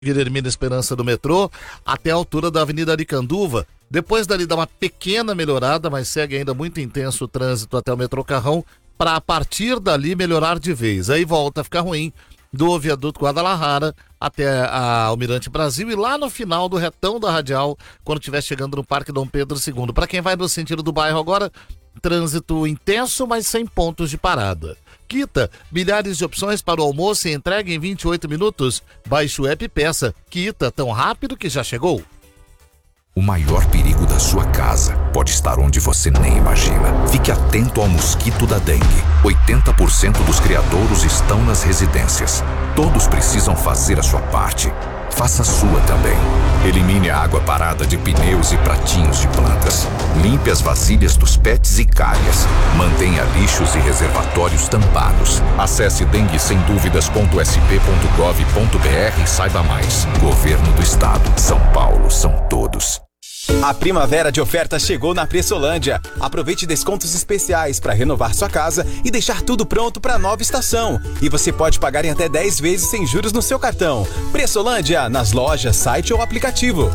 Guilhermina Esperança do metrô até a altura da Avenida Aricanduva. Depois dali dá uma pequena melhorada, mas segue ainda muito intenso o trânsito até o metrô Carrão, para a partir dali melhorar de vez. Aí volta a ficar ruim do viaduto Guadalajara até a Almirante Brasil e lá no final do retão da Radial, quando estiver chegando no Parque Dom Pedro II. Para quem vai no sentido do bairro agora, trânsito intenso, mas sem pontos de parada. Quita, milhares de opções para o almoço e entrega em 28 minutos. Baixe o app e peça. Quita, tão rápido que já chegou. O maior perigo da sua casa pode estar onde você nem imagina. Fique atento ao mosquito da dengue. 80% dos criadouros estão nas residências. Todos precisam fazer a sua parte. Faça a sua também. Elimine a água parada de pneus e pratinhos de plantas. Limpe as vasilhas dos pets e calhas. Mantenha lixos e reservatórios tampados. Acesse denguesemduvidas.sp.gov.br e saiba mais. Governo do Estado. São Paulo, são todos. A primavera de ofertas chegou na Pressolândia. Aproveite descontos especiais para renovar sua casa e deixar tudo pronto para a nova estação. E você pode pagar em até 10 vezes sem juros no seu cartão. Pressolândia, nas lojas, site ou aplicativo.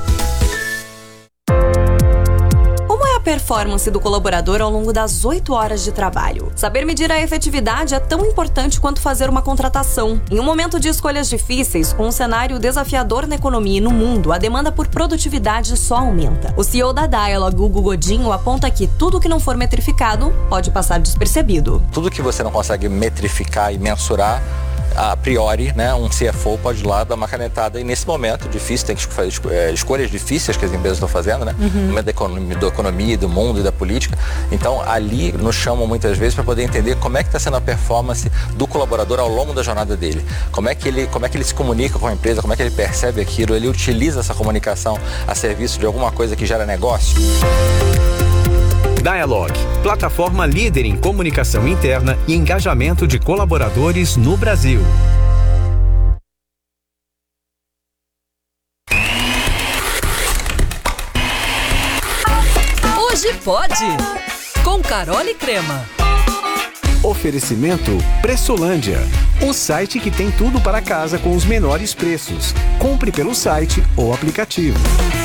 Performance do colaborador ao longo das 8 horas de trabalho. Saber medir a efetividade é tão importante quanto fazer uma contratação. Em um momento de escolhas difíceis, com um cenário desafiador na economia e no mundo, a demanda por produtividade só aumenta. O CEO da Dialog, Hugo Godinho, aponta que tudo que não for metrificado pode passar despercebido. Tudo que você não consegue metrificar e mensurar, a priori, né, um CFO pode ir lá dar uma canetada. E nesse momento difícil, tem que fazer escolhas difíceis que as empresas estão fazendo, né? No momento da economia, do mundo e da política. Então, ali nos chamam muitas vezes para poder entender como é que está sendo a performance do colaborador ao longo da jornada dele. Como é que ele se comunica com a empresa, como é que ele percebe aquilo, ele utiliza essa comunicação a serviço de alguma coisa que gera negócio. Dialog, plataforma líder em comunicação interna e engajamento de colaboradores no Brasil. Hoje pode, com Carol e Crema. Oferecimento Pressolândia, o site que tem tudo para casa com os menores preços. Compre pelo site ou aplicativo.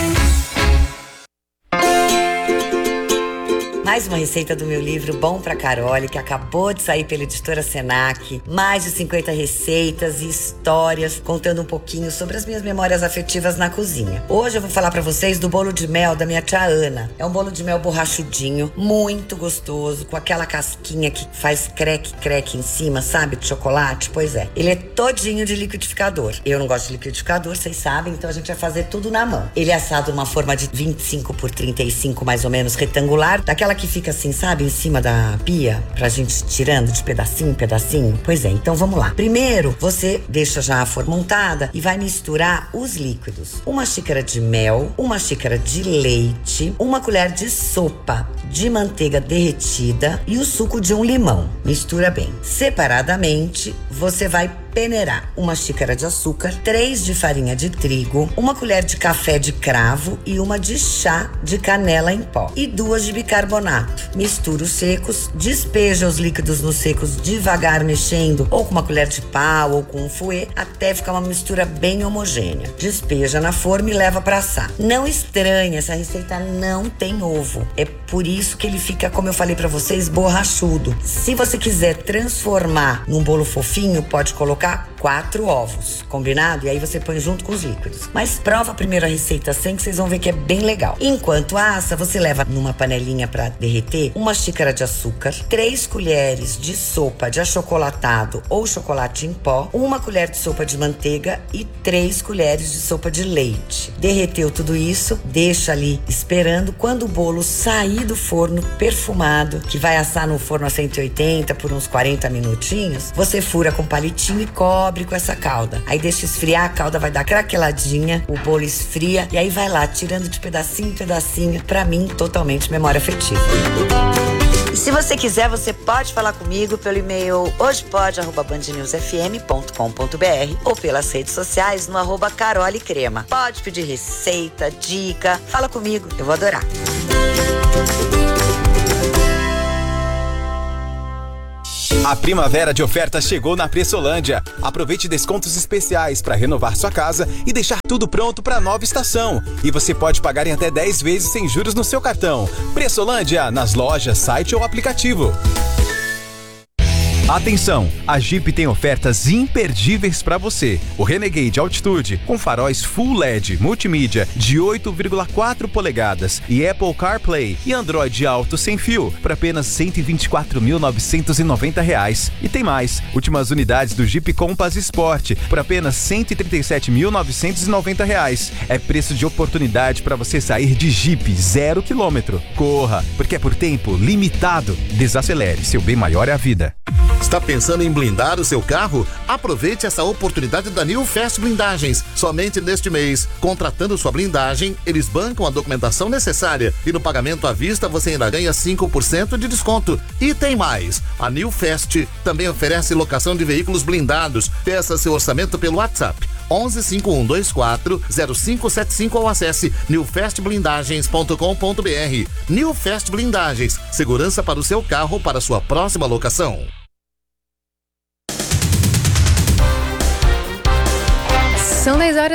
Mais uma receita do meu livro Bom Pra Carole, que acabou de sair pela editora Senac. Mais de 50 receitas e histórias, contando um pouquinho sobre as minhas memórias afetivas na cozinha. Hoje eu vou falar pra vocês do bolo de mel da minha tia Ana. É um bolo de mel borrachudinho, muito gostoso, com aquela casquinha que faz creque em cima, sabe, de chocolate? Pois é, ele é todinho de liquidificador. Eu não gosto de liquidificador, vocês sabem, então a gente vai fazer tudo na mão. Ele é assado numa forma de 25 por 35, mais ou menos, retangular, daquela que fica assim, sabe, em cima da pia, pra gente tirando de pedacinho em pedacinho. Pois é, então vamos lá. Primeiro, você deixa já a forma montada e vai misturar os líquidos. 1 xícara de mel, 1 xícara de leite, 1 colher de sopa de manteiga derretida e o suco de um limão. Mistura bem. Separadamente, você vai peneirar 1 xícara de açúcar, 3 de farinha de trigo, 1 colher de café de cravo e 1 de chá de canela em pó e 2 de bicarbonato. Mistura os secos, despeja os líquidos nos secos devagar, mexendo ou com uma colher de pau ou com um fouet até ficar uma mistura bem homogênea. Despeja na forma e leva para assar. Não estranhe, essa receita não tem ovo. É por isso que ele fica, como eu falei para vocês, borrachudo. Se você quiser transformar num bolo fofinho, pode colocar 4 ovos, combinado? E aí você põe junto com os líquidos. Mas prova primeiro a receita sem, que vocês vão ver que é bem legal. Enquanto assa, você leva numa panelinha para derreter 1 xícara de açúcar, 3 colheres de sopa de achocolatado ou chocolate em pó, 1 colher de sopa de manteiga e 3 colheres de sopa de leite. Derreteu tudo isso, deixa ali esperando. Quando o bolo sair do forno perfumado, que vai assar no forno a 180 por uns 40 minutinhos, você fura com palitinho e cobre com essa calda. Aí deixa esfriar, a calda vai dar craqueladinha, o bolo esfria e aí vai lá tirando de pedacinho em pedacinho. Pra mim, totalmente memória afetiva. E se você quiser, você pode falar comigo pelo e-mail hojepode@bandnewsfm.com.br ou pelas redes sociais no @carolecrema. Pode pedir receita, dica, fala comigo, eu vou adorar. A primavera de ofertas chegou na Pressolândia. Aproveite descontos especiais para renovar sua casa e deixar tudo pronto para a nova estação. E você pode pagar em até 10 vezes sem juros no seu cartão. Pressolândia, nas lojas, site ou aplicativo. Atenção, a Jeep tem ofertas imperdíveis para você. O Renegade Altitude, com faróis Full LED, multimídia de 8,4 polegadas e Apple CarPlay e Android Auto sem fio, por apenas R$ 124.990. E tem mais, últimas unidades do Jeep Compass Sport, por apenas R$ 137.990. É preço de oportunidade para você sair de Jeep 0 km. Corra, porque é por tempo limitado. Desacelere, seu bem maior é a vida. Está pensando em blindar o seu carro? Aproveite essa oportunidade da New Fast Blindagens. Somente neste mês, contratando sua blindagem, eles bancam a documentação necessária e no pagamento à vista você ainda ganha 5% de desconto. E tem mais, a New Fast também oferece locação de veículos blindados. Peça seu orçamento pelo WhatsApp 11 5124 0575 ou acesse newfastblindagens.com.br. New Fast Blindagens, segurança para o seu carro para sua próxima locação. São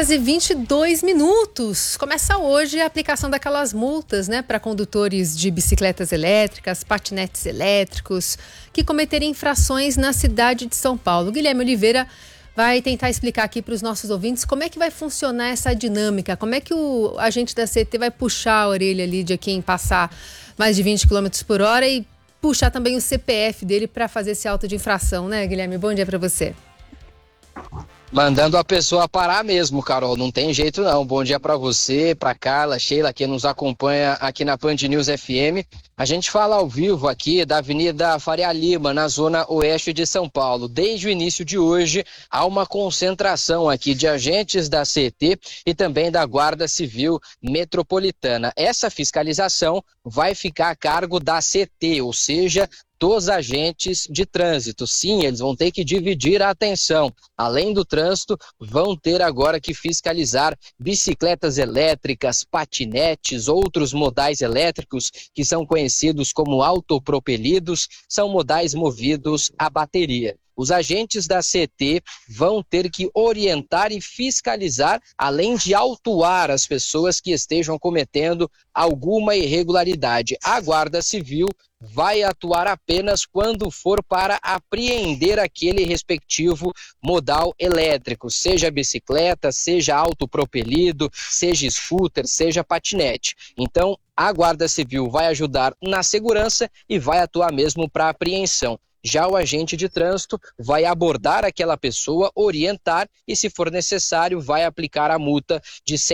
10h22. Começa hoje a aplicação daquelas multas, para condutores de bicicletas elétricas, patinetes elétricos, que cometerem infrações na cidade de São Paulo. Guilherme Oliveira vai tentar explicar aqui para os nossos ouvintes como é que vai funcionar essa dinâmica, como é que o agente da CT vai puxar a orelha ali de quem passar mais de 20 km por hora e puxar também o CPF dele para fazer esse auto de infração, né, Guilherme? Bom dia para você. Mandando a pessoa parar mesmo, Carol, não tem jeito não. Bom dia para você, para Carla, Sheila, que nos acompanha aqui na Band News FM. A gente fala ao vivo aqui da Avenida Faria Lima, na zona oeste de São Paulo. Desde o início de hoje, há uma concentração aqui de agentes da CET e também da Guarda Civil Metropolitana. Essa fiscalização vai ficar a cargo da CET, ou seja, dos agentes de trânsito. Sim, eles vão ter que dividir a atenção. Além do trânsito, vão ter agora que fiscalizar bicicletas elétricas, patinetes, outros modais elétricos que são conhecidos como autopropelidos, são modais movidos a bateria. Os agentes da CET vão ter que orientar e fiscalizar, além de autuar as pessoas que estejam cometendo alguma irregularidade. A Guarda Civil vai atuar apenas quando for para apreender aquele respectivo modal elétrico, seja bicicleta, seja autopropelido, seja scooter, seja patinete. Então, a Guarda Civil vai ajudar na segurança e vai atuar mesmo para apreensão. Já o agente de trânsito vai abordar aquela pessoa, orientar e, se for necessário, vai aplicar a multa de R$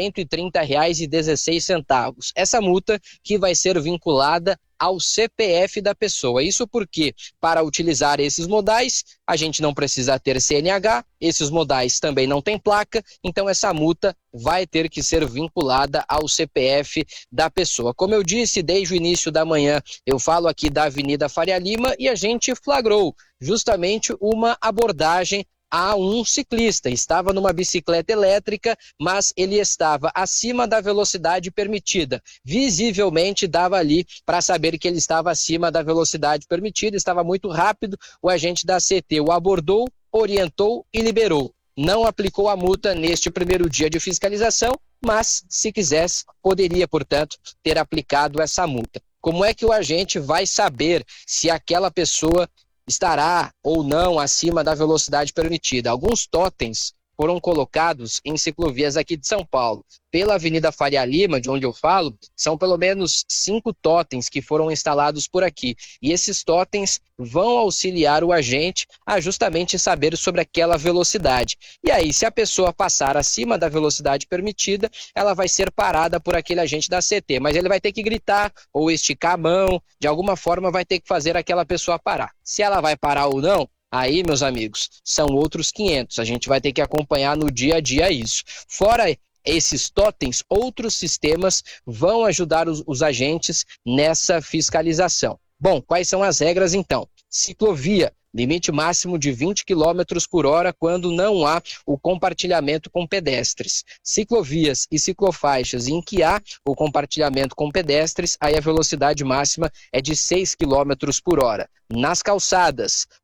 130,16. Essa multa que vai ser vinculada ao CPF da pessoa. Isso porque, para utilizar esses modais, a gente não precisa ter CNH, esses modais também não têm placa, então essa multa vai ter que ser vinculada ao CPF da pessoa. Como eu disse, desde o início da manhã, eu falo aqui da Avenida Faria Lima e a gente flagrou justamente uma abordagem a um ciclista. Estava numa bicicleta elétrica, mas ele estava acima da velocidade permitida. Visivelmente dava ali para saber que ele estava acima da velocidade permitida, estava muito rápido. O agente da CT o abordou, orientou e liberou. Não aplicou a multa neste primeiro dia de fiscalização, mas, se quisesse, poderia, portanto, ter aplicado essa multa. Como é que o agente vai saber se aquela pessoa estará ou não acima da velocidade permitida? Alguns totens foram colocados em ciclovias aqui de São Paulo. Pela Avenida Faria Lima, de onde eu falo, são pelo menos 5 totens que foram instalados por aqui. E esses totens vão auxiliar o agente a justamente saber sobre aquela velocidade. E aí, se a pessoa passar acima da velocidade permitida, ela vai ser parada por aquele agente da CT. Mas ele vai ter que gritar ou esticar a mão, de alguma forma vai ter que fazer aquela pessoa parar. Se ela vai parar ou não, aí, meus amigos, são outros 500. A gente vai ter que acompanhar no dia a dia isso. Fora esses totens, outros sistemas vão ajudar os agentes nessa fiscalização. Bom, quais são as regras então? Ciclovia, limite máximo de 20 km por hora quando não há o compartilhamento com pedestres. Ciclovias e ciclofaixas em que há o compartilhamento com pedestres, aí a velocidade máxima é de 6 km por hora. Nas calçadas,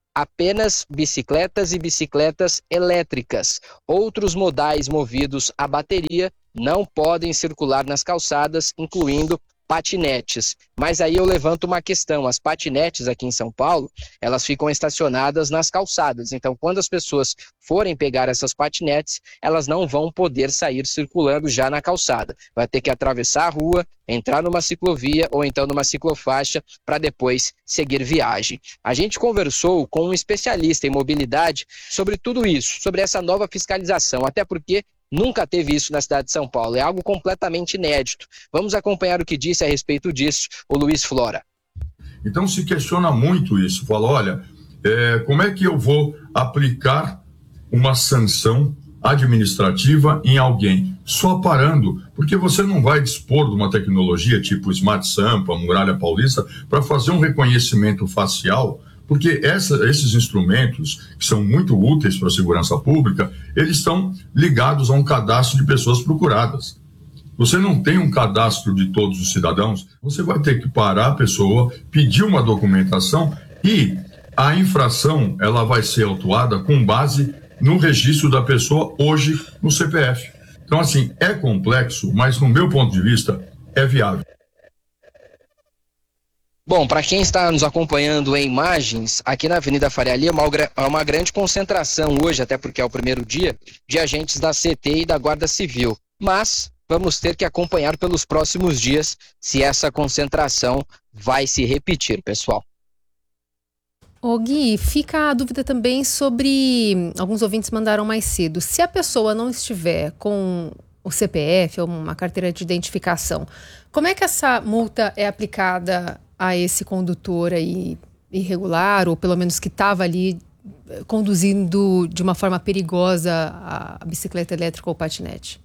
apenas bicicletas e bicicletas elétricas. Outros modais movidos a bateria não podem circular nas calçadas, incluindo patinetes. Mas aí eu levanto uma questão: as patinetes aqui em São Paulo, elas ficam estacionadas nas calçadas. Então, quando as pessoas forem pegar essas patinetes, elas não vão poder sair circulando já na calçada. Vai ter que atravessar a rua, entrar numa ciclovia ou então numa ciclofaixa para depois seguir viagem. A gente conversou com um especialista em mobilidade sobre tudo isso, sobre essa nova fiscalização, até porque nunca teve isso na cidade de São Paulo, é algo completamente inédito. Vamos acompanhar o que disse a respeito disso o Luiz Flora. Então se questiona muito isso, fala, olha, como é que eu vou aplicar uma sanção administrativa em alguém? Só parando, porque você não vai dispor de uma tecnologia tipo Smart Sampa, Muralha Paulista, para fazer um reconhecimento facial, porque esses instrumentos, que são muito úteis para a segurança pública, eles estão ligados a um cadastro de pessoas procuradas. Você não tem um cadastro de todos os cidadãos, você vai ter que parar a pessoa, pedir uma documentação e a infração ela vai ser autuada com base no registro da pessoa hoje no CPF. Então, assim, é complexo, mas no meu ponto de vista é viável. Bom, para quem está nos acompanhando em imagens, aqui na Avenida Faria Lima há uma grande concentração hoje, até porque é o primeiro dia, de agentes da CT e da Guarda Civil. Mas vamos ter que acompanhar pelos próximos dias se essa concentração vai se repetir, pessoal. Ô Gui, fica a dúvida também sobre, alguns ouvintes mandaram mais cedo, se a pessoa não estiver com o CPF ou uma carteira de identificação, como é que essa multa é aplicada a esse condutor aí irregular, ou pelo menos que estava ali conduzindo de uma forma perigosa a bicicleta elétrica ou patinete?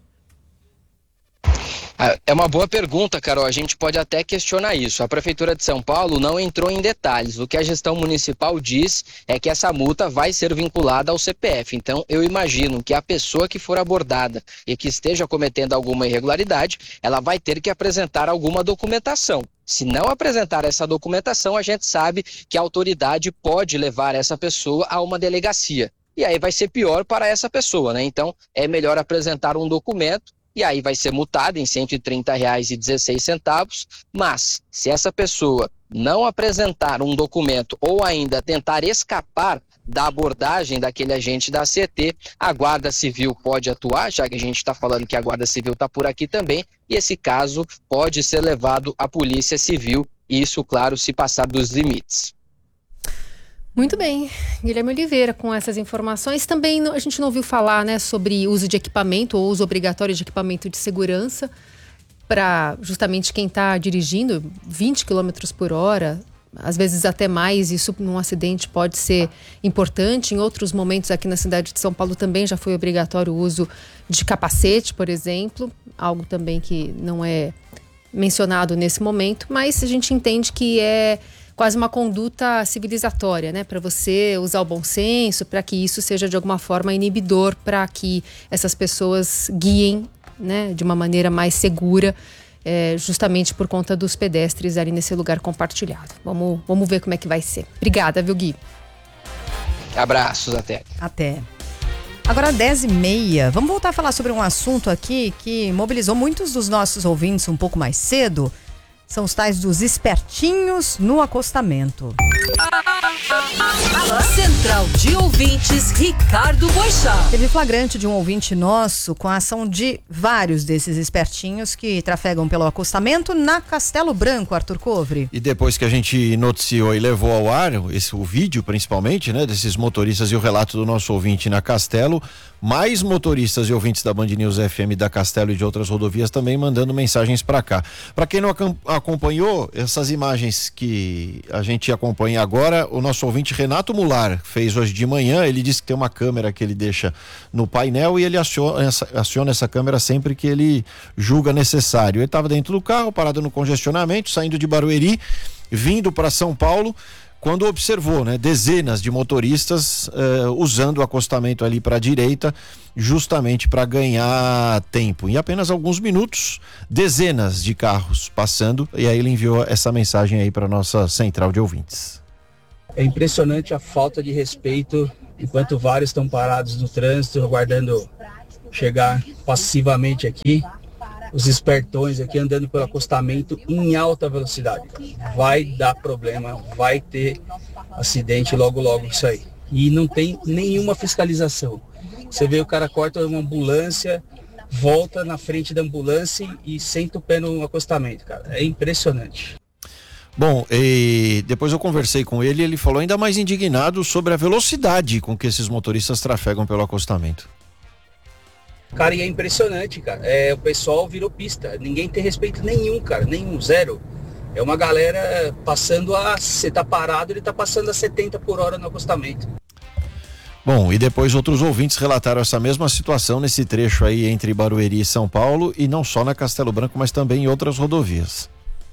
É uma boa pergunta, Carol. A gente pode até questionar isso. A Prefeitura de São Paulo não entrou em detalhes. O que a gestão municipal diz é que essa multa vai ser vinculada ao CPF. Então, eu imagino que a pessoa que for abordada e que esteja cometendo alguma irregularidade, ela vai ter que apresentar alguma documentação. Se não apresentar essa documentação, a gente sabe que a autoridade pode levar essa pessoa a uma delegacia. E aí vai ser pior para essa pessoa, né? Então, é melhor apresentar um documento. E aí vai ser multada em R$ 130,16, mas se essa pessoa não apresentar um documento ou ainda tentar escapar da abordagem daquele agente da CT, a Guarda Civil pode atuar, já que a gente está falando que a Guarda Civil está por aqui também, e esse caso pode ser levado à Polícia Civil, isso, claro, se passar dos limites. Muito bem, Guilherme Oliveira, com essas informações. Também a gente não ouviu falar, né, sobre uso de equipamento ou uso obrigatório de equipamento de segurança para justamente quem está dirigindo 20 km por hora, às vezes até mais. Isso num acidente pode ser importante. Em outros momentos aqui na cidade de São Paulo também já foi obrigatório o uso de capacete, por exemplo, algo também que não é mencionado nesse momento, mas a gente entende que é quase uma conduta civilizatória, né? Para você usar o bom senso, para que isso seja de alguma forma inibidor, para que essas pessoas guiem, né, de uma maneira mais segura, justamente por conta dos pedestres ali nesse lugar compartilhado. Vamos ver como é que vai ser. Obrigada, viu, Gui? Abraços, até. Até. Agora 10h30, vamos voltar a falar sobre um assunto aqui que mobilizou muitos dos nossos ouvintes um pouco mais cedo. São os tais dos espertinhos no acostamento. Central de Ouvintes, Ricardo Boixá. Teve flagrante de um ouvinte nosso com a ação de vários desses espertinhos que trafegam pelo acostamento na Castelo Branco, Arthur Covre. E depois que a gente noticiou e levou ao ar, o vídeo principalmente, né, desses motoristas e o relato do nosso ouvinte na Castelo, mais motoristas e ouvintes da Band News FM da Castelo e de outras rodovias também mandando mensagens para cá. Para quem não acompanhou essas imagens que a gente acompanha agora, o nosso ouvinte Renato Mular fez hoje de manhã. Ele disse que tem uma câmera que ele deixa no painel e ele aciona essa câmera sempre que ele julga necessário. Ele estava dentro do carro, parado no congestionamento, saindo de Barueri, vindo para São Paulo, quando observou, né, dezenas de motoristas usando o acostamento ali para a direita, justamente para ganhar tempo. Em apenas alguns minutos, dezenas de carros passando, e aí ele enviou essa mensagem aí para nossa central de ouvintes. É impressionante a falta de respeito, enquanto vários estão parados no trânsito, aguardando chegar passivamente aqui. Os espertões aqui andando pelo acostamento em alta velocidade. Vai dar problema, vai ter acidente logo isso aí. E não tem nenhuma fiscalização. Você vê o cara corta uma ambulância, volta na frente da ambulância e senta o pé no acostamento, cara. É impressionante. Bom, e depois eu conversei com ele e ele falou ainda mais indignado sobre a velocidade com que esses motoristas trafegam pelo acostamento. Cara, e é impressionante, cara. O pessoal virou pista. Ninguém tem respeito nenhum, cara. Nenhum, zero. É uma galera passando você tá parado, ele tá passando a 70 por hora no acostamento. Bom, e depois outros ouvintes relataram essa mesma situação nesse trecho aí entre Barueri e São Paulo, e não só na Castelo Branco, mas também em outras rodovias.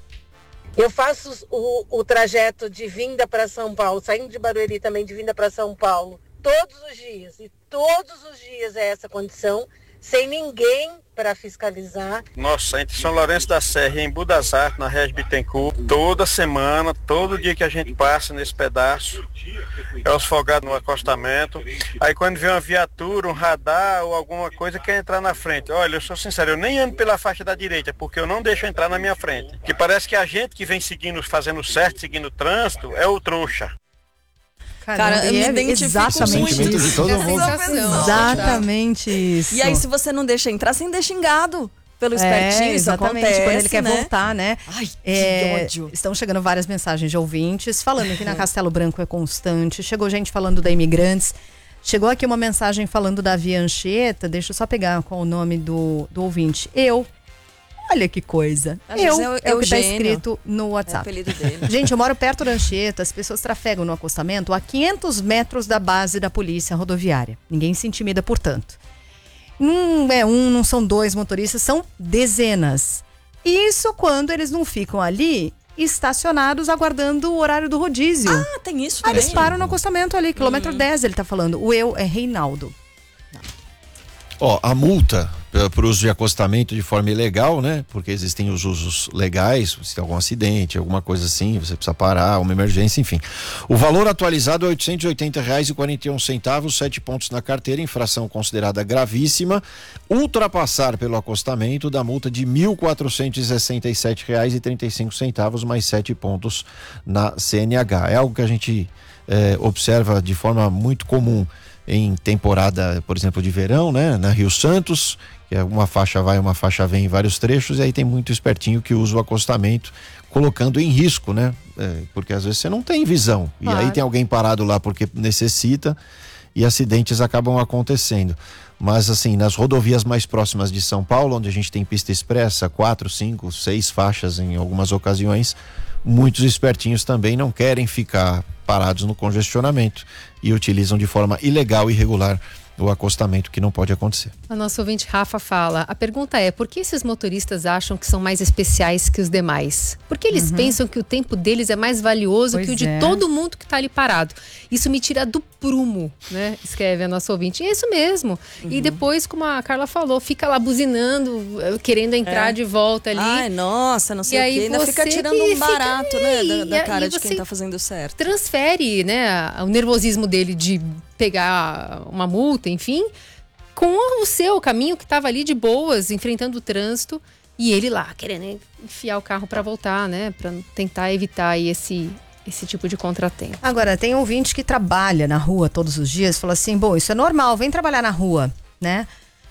Eu faço o trajeto de vinda para São Paulo, saindo de Barueri também de vinda para São Paulo, todos os dias. E todos os dias é essa condição, sem ninguém para fiscalizar. Nossa, entre São Lourenço da Serra e Embu das Artes, na Regis Bittencourt, toda semana, todo dia que a gente passa nesse pedaço, é os folgados no acostamento. Aí quando vê uma viatura, um radar ou alguma coisa, quer entrar na frente. Olha, eu sou sincero, eu nem ando pela faixa da direita, porque eu não deixo entrar na minha frente. Que parece que a gente que vem seguindo, fazendo certo, seguindo o trânsito, é o trouxa. Cara, eu me identifico exatamente muito. isso. De todo mundo. Exatamente isso. E aí, se você não deixa entrar, você ainda é xingado pelo espertinho, isso exatamente, acontece, quando ele quer né? voltar, né? Ai, que ódio. Estão chegando várias mensagens de ouvintes falando que na Castelo Branco é constante. Chegou gente falando da Imigrantes. Chegou aqui uma mensagem falando da Via Anchieta. Deixa eu só pegar qual o nome do ouvinte. Olha que coisa. É o que está escrito no WhatsApp. É o apelido dele. Gente, eu moro perto da Anchieta, as pessoas trafegam no acostamento a 500 metros da base da polícia rodoviária. Ninguém se intimida, portanto. Não são 2 motoristas, são dezenas. Isso quando eles não ficam ali estacionados aguardando o horário do rodízio. Ah, tem isso também. Eles param no acostamento ali, quilômetro 10, ele tá falando. O é Reinaldo. A multa para o uso de acostamento de forma ilegal, né? Porque existem os usos legais, se tem algum acidente, alguma coisa assim, você precisa parar, uma emergência, enfim. O valor atualizado é R$ 880,41, 7 pontos na carteira, infração considerada gravíssima. Ultrapassar pelo acostamento da multa de R$ 1.467,35, mais 7 pontos na CNH. É algo que a gente observa de forma muito comum em temporada, por exemplo, de verão, né? Na Rio Santos, que é uma faixa vai, uma faixa vem em vários trechos, e aí tem muito espertinho que usa o acostamento, colocando em risco, né? Porque às vezes você não tem visão, e aí tem alguém parado lá porque necessita, e acidentes acabam acontecendo. Mas assim, nas rodovias mais próximas de São Paulo, onde a gente tem pista expressa, 4, 5, 6 faixas em algumas ocasiões, muitos espertinhos também não querem ficar parados no congestionamento e utilizam de forma ilegal e irregular o acostamento, que não pode acontecer. A nossa ouvinte Rafa fala, a pergunta é, por que esses motoristas acham que são mais especiais que os demais? Por que eles pensam que o tempo deles é mais valioso que o de todo mundo que está ali parado? Isso me tira do prumo, né? Escreve a nossa ouvinte. E é isso mesmo. E depois, como a Carla falou, fica lá buzinando, querendo entrar de volta ali. Ai, nossa, não sei o quê. Ainda fica tirando um barato, né? Da cara de quem tá fazendo certo. Transfere, né, o nervosismo dele de pegar uma multa, enfim, com o seu caminho que estava ali de boas, enfrentando o trânsito, e ele lá querendo enfiar o carro para voltar, né, para tentar evitar aí esse tipo de contratempo. Agora, tem ouvinte que trabalha na rua todos os dias, fala assim, bom, isso é normal, vem trabalhar na rua, né?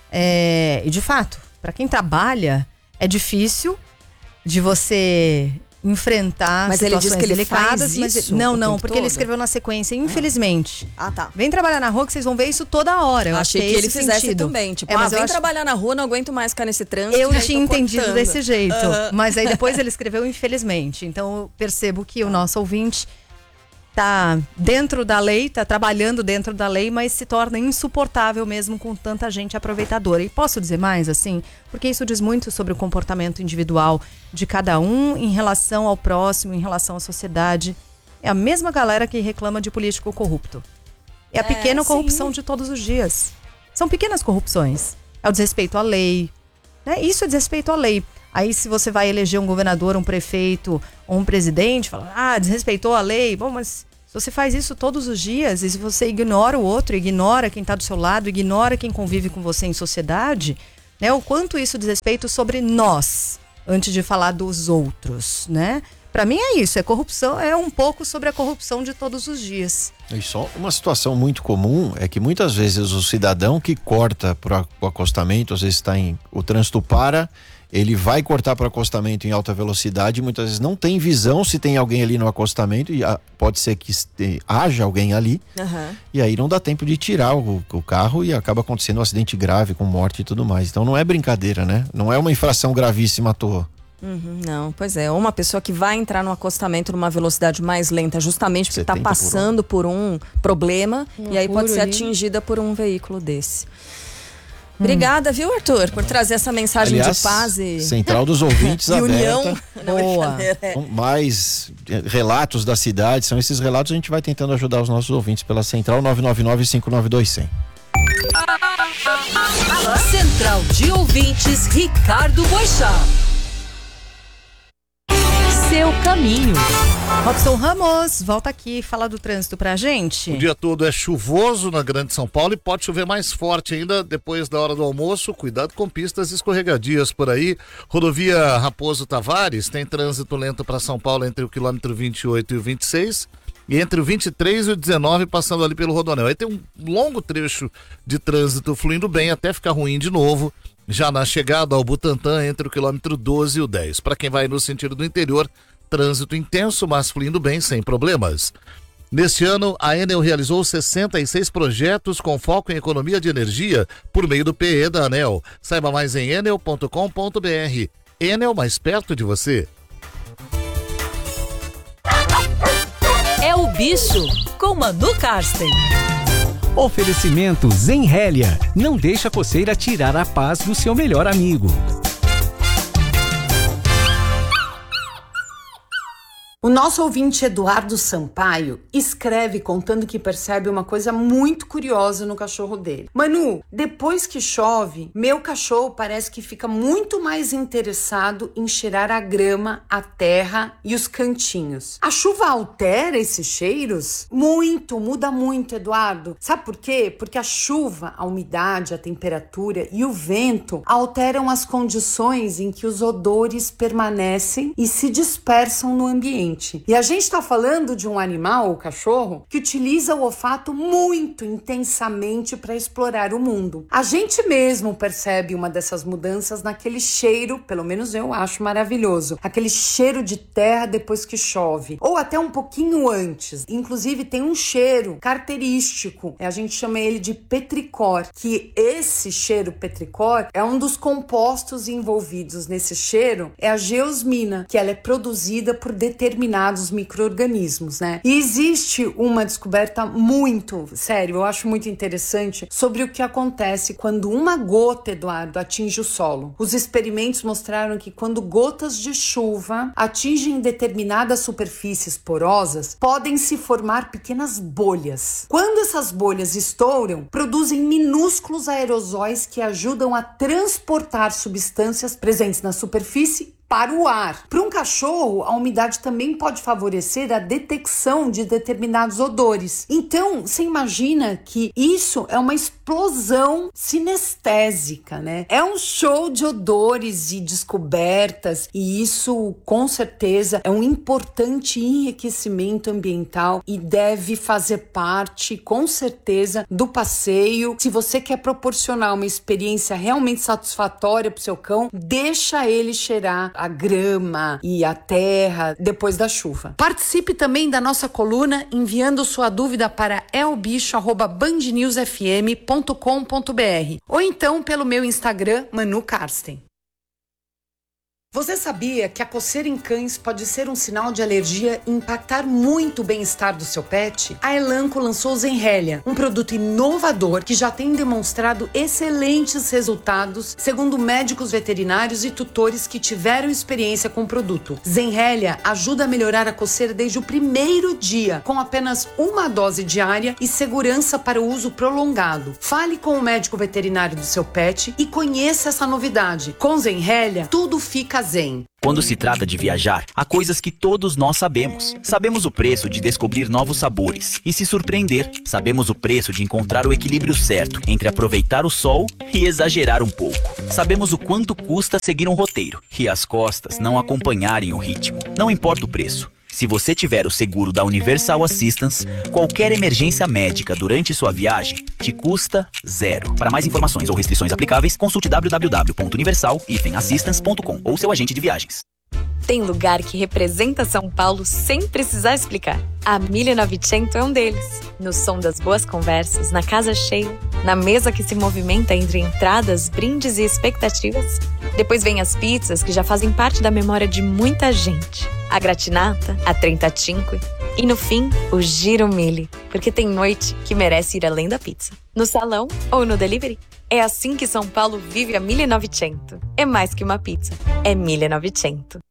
E de fato, para quem trabalha, é difícil de você enfrentar mas situações ele diz que ele delicadas, faz mas isso não, porque ele escreveu na sequência, infelizmente. Tá. Vem trabalhar na rua que vocês vão ver isso toda hora. Eu achei que ele fizesse sentido. Também, tipo, vem trabalhar na rua, não aguento mais ficar nesse trânsito. Eu tinha entendido desse jeito, mas aí depois ele escreveu infelizmente. Então eu percebo que o nosso ouvinte tá dentro da lei, tá trabalhando dentro da lei, mas se torna insuportável mesmo com tanta gente aproveitadora. E posso dizer mais, assim, porque isso diz muito sobre o comportamento individual de cada um em relação ao próximo, em relação à sociedade. É a mesma galera que reclama de político corrupto. É a pequena corrupção de todos os dias. São pequenas corrupções. É o desrespeito à lei, né? Isso é desrespeito à lei. Aí se você vai eleger um governador, um prefeito ou um presidente, fala, desrespeitou a lei. Bom, mas Se você faz isso todos os dias, e se você ignora o outro, ignora quem está do seu lado, ignora quem convive com você em sociedade, né? O quanto isso diz respeito sobre nós, antes de falar dos outros, né? Para mim é isso, é corrupção, é um pouco sobre a corrupção de todos os dias. E só uma situação muito comum é que muitas vezes o cidadão que corta para o acostamento, às vezes o trânsito para, ele vai cortar para o acostamento em alta velocidade, muitas vezes não tem visão se tem alguém ali no acostamento, e pode ser que haja alguém ali, e aí não dá tempo de tirar o carro e acaba acontecendo um acidente grave com morte e tudo mais. Então não é brincadeira, né? Não é uma infração gravíssima à toa. Não, pois é, uma pessoa que vai entrar no acostamento numa velocidade mais lenta, justamente porque está passando por um problema, e aí pode ser atingida por um veículo desse. Obrigada, viu, Arthur, por trazer essa mensagem. Aliás, de paz e Central dos Ouvintes e união. Boa. Mais relatos da cidade, são esses relatos, a gente vai tentando ajudar os nossos ouvintes pela Central 999-592-100. Central de Ouvintes, Ricardo Boixá. Seu caminho. Robson Ramos, volta aqui, fala do trânsito pra gente. O dia todo é chuvoso na Grande São Paulo e pode chover mais forte ainda depois da hora do almoço. Cuidado com pistas escorregadias por aí. Rodovia Raposo Tavares tem trânsito lento para São Paulo entre o quilômetro 28 e o 26. E entre o 23 e o 19 passando ali pelo Rodoanel. Aí tem um longo trecho de trânsito fluindo bem até ficar ruim de novo. Já na chegada ao Butantã, entre o quilômetro 12 e o 10. Para quem vai no sentido do interior, trânsito intenso, mas fluindo bem, sem problemas. Neste ano, a Enel realizou 66 projetos com foco em economia de energia por meio do PE da ANEEL. Saiba mais em enel.com.br. Enel, mais perto de você. É o Bicho, com Manu Karsten. Oferecimento Zenrélia. Não deixa a coceira tirar a paz do seu melhor amigo. O nosso ouvinte Eduardo Sampaio escreve contando que percebe uma coisa muito curiosa no cachorro dele. Manu, depois que chove, meu cachorro parece que fica muito mais interessado em cheirar a grama, a terra e os cantinhos. A chuva altera esses cheiros? Muito, muda muito, Eduardo. Sabe por quê? Porque a chuva, a umidade, a temperatura e o vento alteram as condições em que os odores permanecem e se dispersam no ambiente. E a gente está falando de um animal, o cachorro, que utiliza o olfato muito intensamente para explorar o mundo. A gente mesmo percebe uma dessas mudanças naquele cheiro, pelo menos eu acho maravilhoso, aquele cheiro de terra depois que chove, ou até um pouquinho antes. Inclusive tem um cheiro característico, a gente chama ele de petricor, que esse cheiro petricor é um dos compostos envolvidos nesse cheiro, é a geosmina, que ela é produzida por determinados micro-organismos, né? E existe uma descoberta muito, sério, eu acho muito interessante, sobre o que acontece quando uma gota, Eduardo, atinge o solo. Os experimentos mostraram que quando gotas de chuva atingem determinadas superfícies porosas, podem se formar pequenas bolhas. Quando essas bolhas estouram, produzem minúsculos aerosóis que ajudam a transportar substâncias presentes na superfície para o ar. Para um cachorro, a umidade também pode favorecer a detecção de determinados odores. Então, você imagina que isso é uma explosão sinestésica, né? É um show de odores e descobertas, e isso, com certeza, é um importante enriquecimento ambiental e deve fazer parte, com certeza, do passeio. Se você quer proporcionar uma experiência realmente satisfatória para o seu cão, deixa ele cheirar a grama e a terra depois da chuva. Participe também da nossa coluna enviando sua dúvida para elbicho@bandnewsfm.com.br ou então pelo meu Instagram, Manu Karsten. Você sabia que a coceira em cães pode ser um sinal de alergia e impactar muito o bem-estar do seu pet? A Elanco lançou Zenrélia, um produto inovador que já tem demonstrado excelentes resultados, segundo médicos veterinários e tutores que tiveram experiência com o produto. Zenrélia ajuda a melhorar a coceira desde o primeiro dia, com apenas uma dose diária e segurança para o uso prolongado. Fale com o médico veterinário do seu pet e conheça essa novidade. Com Zenrélia, tudo fica Zen. Quando se trata de viajar, há coisas que todos nós sabemos. Sabemos o preço de descobrir novos sabores e se surpreender. Sabemos o preço de encontrar o equilíbrio certo entre aproveitar o sol e exagerar um pouco. Sabemos o quanto custa seguir um roteiro e as costas não acompanharem o ritmo. Não importa o preço. Se você tiver o seguro da Universal Assistance, qualquer emergência médica durante sua viagem te custa zero. Para mais informações ou restrições aplicáveis, consulte www.universal-assistance.com ou seu agente de viagens. Tem lugar que representa São Paulo sem precisar explicar. A 1900 é um deles. No som das boas conversas, na casa cheia, na mesa que se movimenta entre entradas, brindes e expectativas. Depois vem as pizzas que já fazem parte da memória de muita gente. A gratinata, a 35 e no fim, o Giro Mille, porque tem noite que merece ir além da pizza. No salão ou no delivery. É assim que São Paulo vive a 1900. É mais que uma pizza, é 1900.